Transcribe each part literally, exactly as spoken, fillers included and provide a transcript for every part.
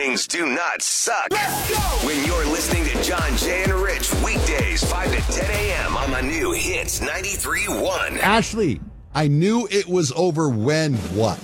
mornings do not suck. Let's go! When you're listening to John, Jay, and Rich weekdays five to ten a.m. on the new Hits ninety-three point one. Ashley, I knew it was over when what?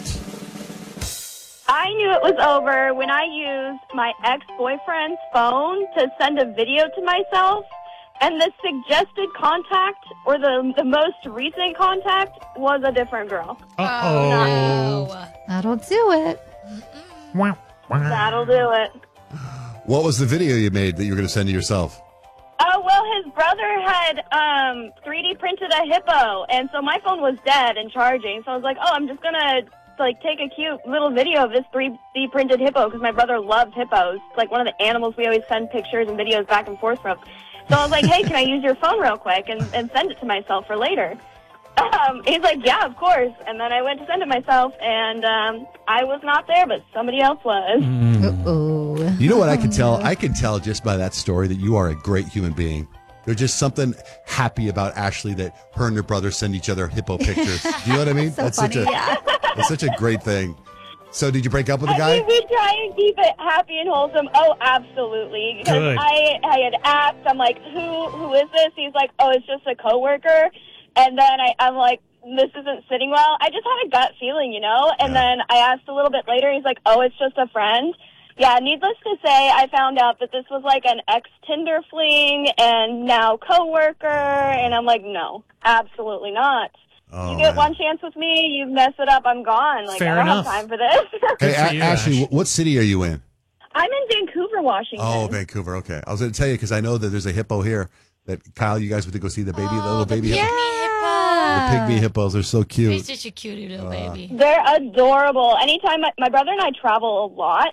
I knew it was over when I used my ex-boyfriend's phone to send a video to myself, and the suggested contact, or the, the most recent contact, was a different girl. Uh-oh. No. That'll do it. That'll do it. What was the video you made that you were going to send to yourself? Oh, well, his brother had um, three D printed a hippo, and so my phone was dead and charging, so I was like, oh, I'm just going to like take a cute little video of this three D printed hippo because my brother loves hippos. It's like one of the animals we always send pictures and videos back and forth from. So I was like, hey, can I use your phone real quick and, and send it to myself for later? Um, he's like, yeah, of course. And then I went to send it myself, and um, I was not there, but somebody else was. Mm. Uh-oh. You know what I can tell? I can tell just by that story that you are a great human being. There's just something happy about Ashley that her and her brother send each other hippo pictures. Do you know what I mean? So that's funny. such a Yeah. that's such a great thing. So did you break up with the I guy? mean, we try and keep it happy and wholesome. Oh, absolutely. Because Good. I, I had asked, I'm like, who who is this? He's like, oh, it's just a coworker. And then I, I'm like, this isn't sitting well. I just had a gut feeling, you know? And Yeah. then I asked a little bit later. He's like, oh, it's just a friend. Yeah, needless to say, I found out that this was like an ex-Tinder fling and now coworker. And I'm like, no, absolutely not. Oh, you get man. one chance with me, you mess it up, I'm gone. Like, Fair I don't enough. have time for this. Hey, for A- you, Ashley, Ash. what city are you in? I'm in Vancouver, Washington. Oh, Vancouver. Okay. I was going to tell you because I know that there's a hippo here that Kyle, you guys went to go see the baby, the little baby hippo. The pygmy hippos are so cute. He's such a cutie little baby. They're adorable. Anytime my, my brother and I travel a lot,